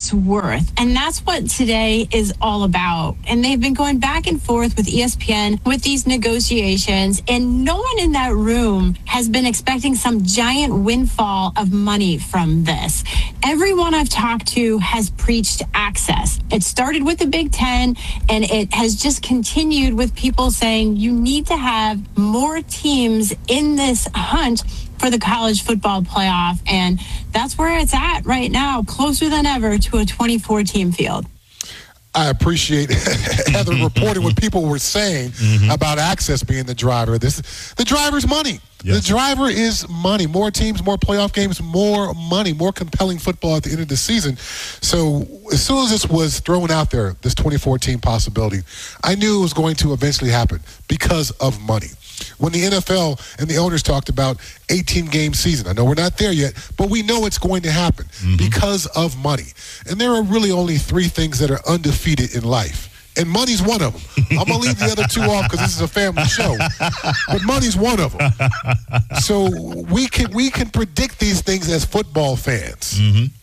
it's worth. And that's what today is all about. And they've been going back and forth with ESPN with these negotiations, and no one in that room has been expecting some giant windfall of money from this. Everyone I've talked to has preached access. It started with the Big Ten, and it has just continued with people saying you need to have more teams in this hunt for the college football playoff. And that's where it's at right now, closer than ever to a 24-team field. I appreciate Heather reporting what people were saying about access being the driver. The driver's money. Yes. The driver is money. More teams, more playoff games, more money, more compelling football at the end of the season. So as soon as this was thrown out there, this 2014 possibility, I knew it was going to eventually happen because of money. When the NFL and the owners talked about 18-game season, I know we're not there yet, but we know it's going to happen because of money. And there are really only three things that are undefeated in life. And money's one of them. I'm going to leave the other two off because this is a family show. But money's one of them. So we can predict these things as football fans.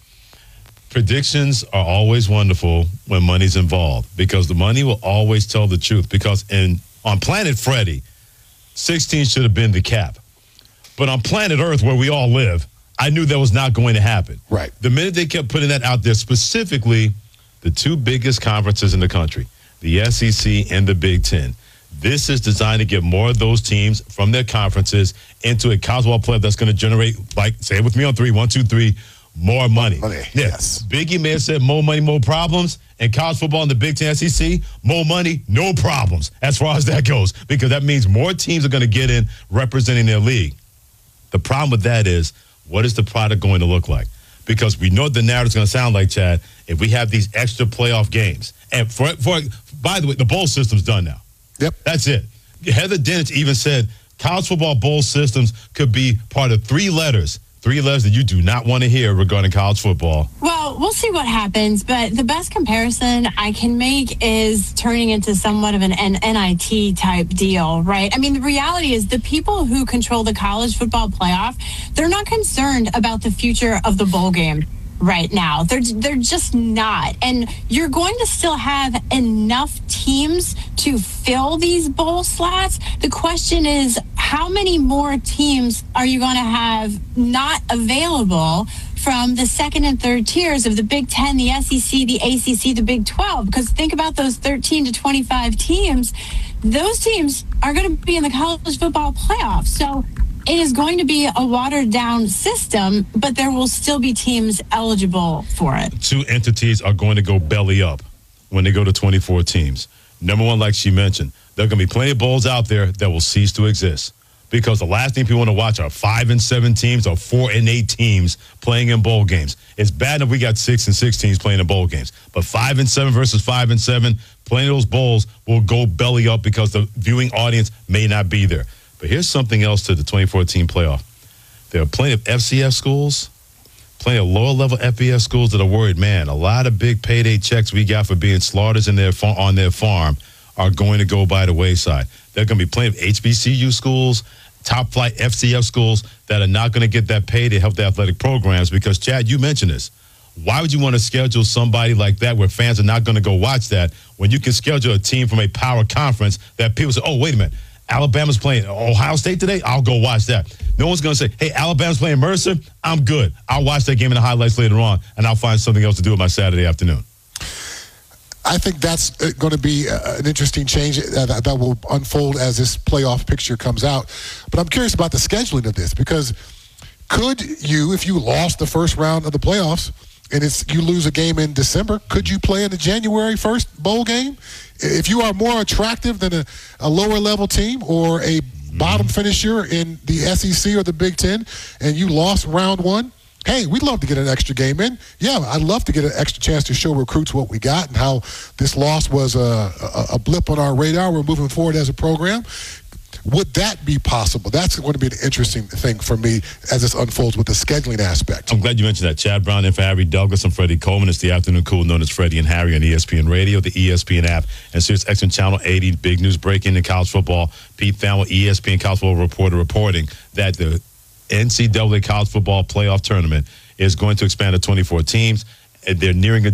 Predictions are always wonderful when money's involved because the money will always tell the truth. Because on Planet Freddy, 16 should have been the cap. But on planet Earth, where we all live, I knew that was not going to happen. Right. The minute they kept putting that out there, specifically the two biggest conferences in the country, the SEC and the Big Ten. This is designed to get more of those teams from their conferences into a college football playoff that's going to generate, like, say it with me on three, 1, 2, 3, more money. Yes. Biggie may have said more money, more problems. And college football in the Big Ten SEC, more money, no problems as far as that goes, because that means more teams are going to get in representing their league. The problem with that is, what is the product going to look like? Because we know what the narrative's going to sound like, Chad, if we have these extra playoff games. And by the way, the bowl system's done now. Yep. That's it. Heather Dinich even said college football bowl systems could be part of three letters that you do not want to hear regarding college football. Well, we'll see what happens, but the best comparison I can make is turning into somewhat of an NIT type deal, right? I mean, the reality is the people who control the college football playoff, they're not concerned about the future of the bowl game right now. They're just not. And you're going to still have enough teams to fill these bowl slots. The question is, how many more teams are you going to have not available from the second and third tiers of the Big Ten, the SEC, the ACC, the Big 12? Because think about those 13 to 25 teams. Those teams are going to be in the college football playoff. So it is going to be a watered-down system, but there will still be teams eligible for it. Two entities are going to go belly up when they go to 24 teams. Number one, like she mentioned, there are going to be plenty of bowls out there that will cease to exist because the last thing people want to watch are 5 and 7 teams or 4 and 8 teams playing in bowl games. It's bad if we got 6 and 6 teams playing in bowl games, but 5 and 7 versus 5 and 7, plenty of those bowls will go belly up because the viewing audience may not be there. But here's something else to the 2014 playoff. There are plenty of FCS schools, plenty of lower-level FBS schools that are worried, man, a lot of big payday checks we got for being slaughters on their farm are going to go by the wayside. There are going to be plenty of HBCU schools, top-flight FCS schools that are not going to get that pay to help the athletic programs because, Chad, you mentioned this. Why would you want to schedule somebody like that where fans are not going to go watch that when you can schedule a team from a power conference that people say, oh, wait a minute, Alabama's playing Ohio State today? I'll go watch that. No one's going to say, hey, Alabama's playing Mercer? I'm good. I'll watch that game in the highlights later on, and I'll find something else to do with my Saturday afternoon. I think that's going to be an interesting change that will unfold as this playoff picture comes out. But I'm curious about the scheduling of this because could you, if you lost the first round of the playoffs and you lose a game in December, could you play in the January 1st bowl game? If you are more attractive than a lower-level team or a bottom finisher in the SEC or the Big Ten and you lost round one, hey, we'd love to get an extra game in. Yeah, I'd love to get an extra chance to show recruits what we got and how this loss was a blip on our radar. We're moving forward as a program. Would that be possible? That's going to be an interesting thing for me as this unfolds with the scheduling aspect. I'm glad you mentioned that. Chad Brown and for Harry Douglas and Freddie Coleman. It's the afternoon cool known as Freddie and Harry on ESPN Radio, the ESPN app, and Sirius XM Channel 80. Big news breaking in college football. Pete Thamel, ESPN college football reporter, reporting that the NCAA college football playoff tournament is going to expand to 24 teams. They're nearing a